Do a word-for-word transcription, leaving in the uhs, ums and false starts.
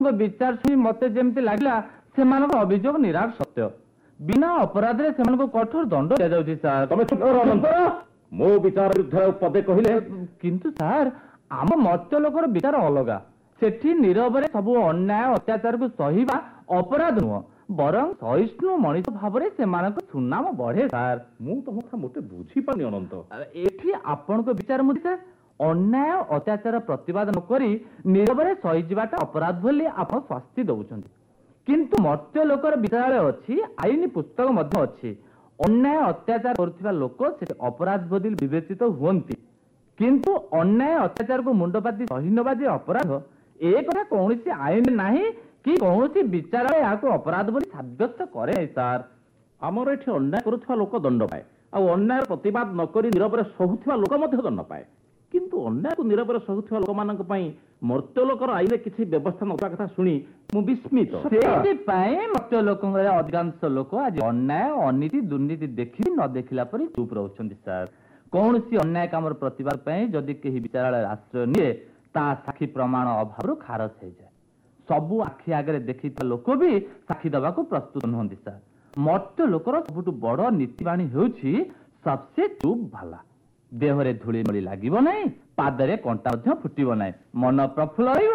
ମୋ ବିଚାର ଶୁଣି ମତେ ଯେମିତି ଲାଗିଲା ସେମାନଙ୍କ ଅଭିଯୋଗ ନିରାଟ ସତ୍ୟ। ବିନା ଅପରାଧରେ ସେମାନଙ୍କୁ କଠୋର ଦଣ୍ଡ ଦିଆଯାଉଛି ସାର୍। ତମେ ଚୁପ କର ଅନନ୍ତ। ମୋ ବିଚାର ବିରୁଦ୍ଧରେ ପଦେ କହିଲେ। କିନ୍ତୁ ସାର୍ ଆମ ମତ୍ସ୍ୟ ଲୋକର ବିଚାର ଅଲଗା। ସେଠି ନୀରବରେ ସବୁ ଅନ୍ୟାୟ ଅତ୍ୟାଚାରକୁ ସହିବା ଅପରାଧ ନୁହଁ, ବରଂ ସହିଷ୍ଣୁ ମଣିଷ ଭାବରେ ସେମାନଙ୍କ ସୁନାମ ବଢେ ସାର୍। ମୁଁ ତମ କଥା ମୋଟେ ବୁଝିପାରୁନି ଅନନ୍ତ। ଏଠି ଆପଣଙ୍କ ବିଚାର ମୁଁ ସାର୍ ଅନ୍ୟାୟ ଅତ୍ୟାଚାର ପ୍ରତିବାଦ ନ କରି ନୀରବରେ ସହିଯିବାଟା ଅପରାଧ ବୋଲି ଆପଣ ଶାସ୍ତି ଦଉଛନ୍ତି। କିନ୍ତୁ ମତ୍ସ୍ୟ ଲୋକର ବିଚାରାଳୟ ଅଛି, ଆଇନ ପୁସ୍ତକ ମଧ୍ୟ ଅଛି। ଅନ୍ୟାୟ ଅତ୍ୟାଚାର କରୁଥିବା ଲୋକ ସେଠି ଅପରାଧ ବୋଲି ବିବେଚିତ ହୁଅନ୍ତି। କିନ୍ତୁ ଅନ୍ୟାୟ ଅତ୍ୟାଚାରକୁ ମୁଣ୍ଡପାତି ସହି ନେବା ଯେ ଅପରାଧ, ଏ କଥା କୌଣସି ଆଇନ ନାହିଁ କି କୌଣସି ବିଚାରାଳୟ ଏହାକୁ ଅପରାଧ ବୋଲି ସାବ୍ୟସ୍ତ କରେ ନାହିଁ ସାର୍। ଆମର ଏଠି ଅନ୍ୟାୟ କରୁଥିବା ଲୋକ ଦଣ୍ଡ ପାଏ, ଆଉ ଅନ୍ୟାୟ ପ୍ରତିବାଦ ନ କରି ନୀରବରେ ସହୁଥିବା ଲୋକ ମଧ୍ୟ ଦଣ୍ଡ ପାଏ। କିନ୍ତୁ ଅନ୍ୟାୟକୁ ନୀରବରେ ସହୁଥିବା ଲୋକମାନଙ୍କ ପାଇଁ ମର୍ତ୍ତ୍ୟ ଲୋକର ଆଇନରେ କିଛି ବ୍ୟବସ୍ଥା ନଥିବା କଥା ଶୁଣି ମୁଁ ବିସ୍ମିତ। ସେଇଥିପାଇଁ ମର୍ତ୍ତ୍ୟ ଲୋକଙ୍କର ଅଧିକାଂଶ ଲୋକ ଆଜି ଅନ୍ୟାୟ ଅନୀତି ଦୁର୍ନୀତି ଦେଖି ନ ଦେଖିଲା ପରି ଚୁପ୍ ରହୁଛନ୍ତି ସାର୍। କୌଣସି ଅନ୍ୟାୟ କାମର ପ୍ରତିବାଦ ପାଇଁ ଯଦି କେହି ବିଚାରାଳୟ ଆଶ୍ରୟ ନିଏ ତାହା ସାକ୍ଷୀ ପ୍ରମାଣ ଅଭାବରୁ ଖାରଜ ହେଇଯାଏ। ସବୁ ଆଖି ଆଗରେ ଦେଖିଥିବା ଲୋକ ବି ସାକ୍ଷୀ ଦେବାକୁ ପ୍ରସ୍ତୁତ ନୁହନ୍ତି ସାର୍। ମର୍ତ୍ତ୍ୟ ଲୋକର ସବୁଠୁ ବଡ ନୀତିବାଣୀ ହେଉଛି ସବସେ ଚୁପ୍ ଭାଲା। ଦେହରେ ଧୂଳି ମଳି ଲାଗିବ ନାହିଁ, ପାଦରେ କଣ୍ଟା ମଧ୍ୟ ଫୁଟିବ ନାହିଁ, ମନ ପ୍ରଫୁଲ୍ଲ ରହିବ,